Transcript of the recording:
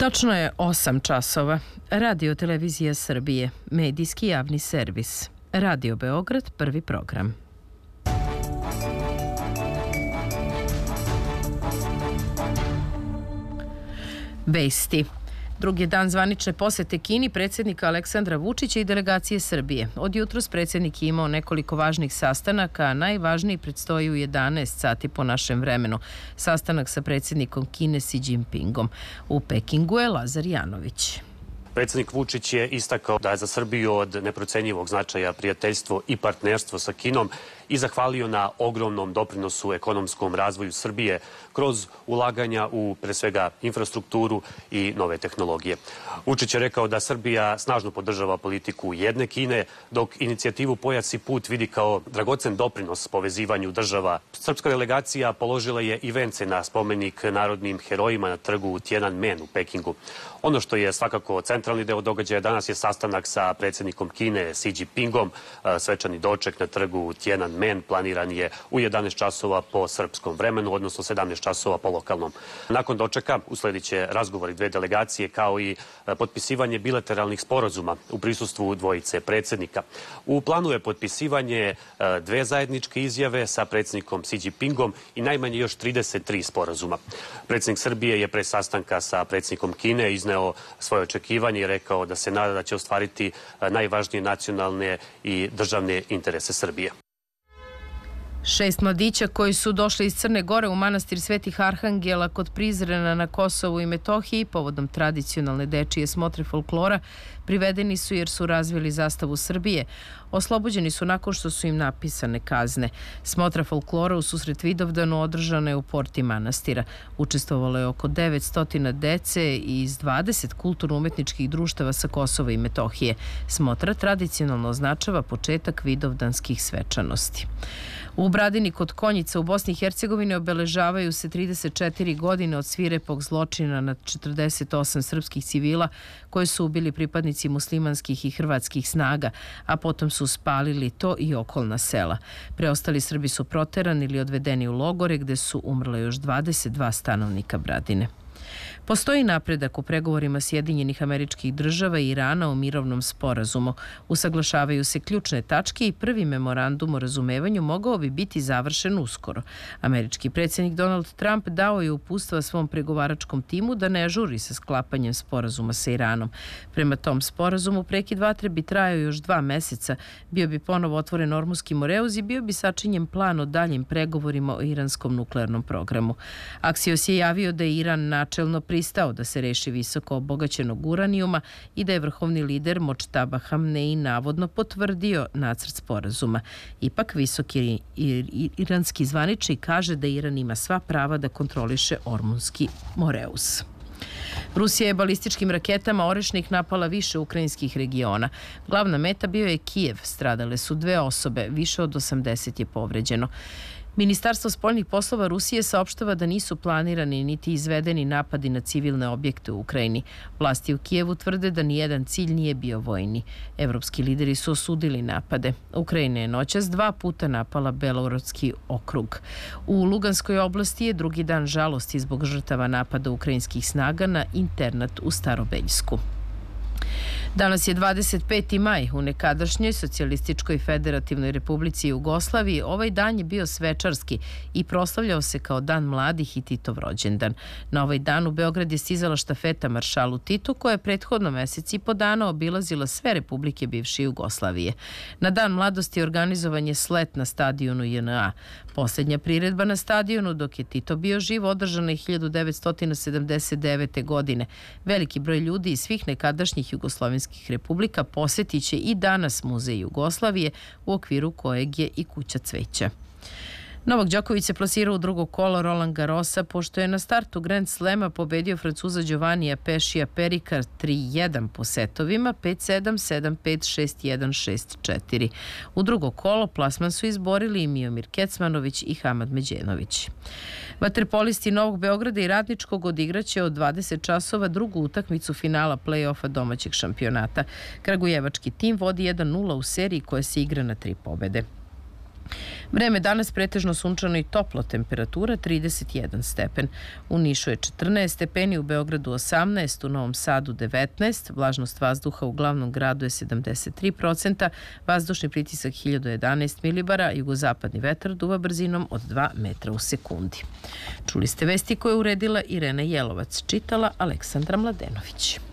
Tačno je 8 časova. Radio Televizija Srbije, medijski javni servis. Radio Beograd, prvi program. Vesti. Drugi dan zvanične posete Kini predsjednika Aleksandra Vučića i delegacije Srbije. Od jutros predsjednik je imao nekoliko važnih sastanaka, a najvažniji predstoji u 11 sati po našem vremenu. Sastanak sa predsjednikom Kine Xi Jinpingom. U Pekingu je Lazar Janović. Predsjednik Vučić je istakao da je za Srbiju od neprocenjivog značaja prijateljstvo i partnerstvo sa Kinom i zahvalio na ogromnom doprinosu ekonomskom razvoju Srbije kroz ulaganja u, pre svega, infrastrukturu i nove tehnologije. Vučić je rekao da Srbija snažno podržava politiku jedne Kine, dok inicijativu Pojas i put vidi kao dragocen doprinos povezivanju država. Srpska delegacija položila je i vence na spomenik narodnim herojima na trgu Tiananmen u Pekingu. Ono što je svakako centralni deo događaja danas je sastanak sa predsjednikom Kine Xi Jinpingom. Svečani doček na trgu Tiananmen planiran je u 11 časova po srpskom vremenu, odnosno 17 časova po lokalnom. Nakon dočeka usledit će razgovori dve delegacije kao i potpisivanje bilateralnih sporazuma u prisustvu dvojice predsjednika. U planu je potpisivanje dve zajedničke izjave sa predsjednikom Xi Jinpingom i najmanje još 33 sporazuma. Predsjednik Srbije je pre sastanka sa predsjednikom Kine izneo svoje očekivanje i rekao da se nada da će ostvariti najvažnije nacionalne i državne interese Srbije. 6 mladića koji su došli iz Crne Gore u manastir Svetih Arhangela kod Prizrena na Kosovu i Metohiji povodom tradicionalne dečije smotre folklora privedeni su jer su razvili zastavu Srbije. Oslobođeni su nakon što su im napisane kazne. Smotra folklora u susret Vidovdanu održana je u porti manastira. Učestvovalo je oko 900 dece iz 20 kulturno-umetničkih društava sa Kosova i Metohije. Smotra tradicionalno označava početak vidovdanskih svečanosti. U Bradini kod Konjica u Bosni i Hercegovini obeležavaju se 34 godine od svirepog zločina nad 48 srpskih civila koje su ubili pripadnici muslimanskih i hrvatskih snaga, a potom su spalili to i okolna sela. Preostali Srbi su proterani ili odvedeni u logore gde su umrle još 22 stanovnika Bradine. Postoji napredak u pregovorima Sjedinjenih Američkih Država i Irana o mirovnom sporazumu. Usaglašavaju se ključne tačke i prvi memorandum o razumevanju mogao bi biti završen uskoro. Američki predsjednik Donald Trump dao je uputstva svom pregovaračkom timu da ne žuri sa sklapanjem sporazuma sa Iranom. Prema tom sporazumu prekid vatre bi trajao još 2 meseca, bio bi ponovo otvoren Ormuski Moreuz i bio bi sačinjen plan o daljim pregovorima o iranskom nuklearnom programu. Axios je javio da je Iran načelno pristao da se reši visoko obogaćenog uranijuma i da je vrhovni lider Močtaba Hamneji navodno potvrdio nacrt sporazuma. Ipak visoki iranski zvaničnik kaže da Iran ima sva prava da kontroliše Ormunski Moreus. Rusija je balističkim raketama Orešnik napala više ukrajinskih regiona. Glavna meta bio je Kijev. Stradale su 2 osobe, više od 80 je povređeno. Ministarstvo spoljnih poslova Rusije saopštava da nisu planirani niti izvedeni napadi na civilne objekte u Ukrajini. Vlasti u Kijevu tvrde da nijedan cilj nije bio vojni. Evropski lideri su osudili napade. Ukrajina je noćas 2 puta napala Belorodski okrug. U Luganskoj oblasti je drugi dan žalosti zbog žrtava napada ukrajinskih snaga na internat u Starobeljsku. Danas je 25. maj. U nekadašnjoj Socijalističkoj federativnoj republici Jugoslaviji ovaj dan je bio svečarski i proslavljao se kao Dan mladih i Titov rođendan. Na ovaj dan u Beograd je stizala štafeta maršalu Titu koja je prethodno mesec i po dana obilazila sve republike bivše Jugoslavije. Na Dan mladosti organizovan je slet na stadionu JNA. Posljednja priredba na stadionu dok je Tito bio živ održana je 1979. godine. Veliki broj ljudi iz svih nekadašnjih jugoslovenskih republika posjetit će i danas Muzej Jugoslavije u okviru kojeg je i Kuća cveća. Novak Đoković se plasirao u drugo kolo Roland Garrosa pošto je na startu Grand Slema pobedio Francuza Giovannija Pešija Perika 3-1 po setovima 5-7, 7-5, 6-1, 6-4. U drugo kolo plasman su izborili i Miomir Kecmanović i Hamad Međenović. Vaterpolisti Novog Beograda i Radničkog odigraće od 20 časova drugu utakmicu finala play-offa domaćeg šampionata. Kragujevački tim vodi 1-0 u seriji koja se igra na 3 pobede. Vreme danas pretežno sunčano i toplo, temperatura 31 stepen. U Nišu je 14 stepeni, u Beogradu 18, u Novom Sadu 19, vlažnost vazduha u glavnom gradu je 73%, vazdušni pritisak 1011 milibara, jugozapadni vetar duva brzinom od 2 metra u sekundi. Čuli ste vesti koje je uredila Irena Jelovac, čitala Aleksandra Mladenović.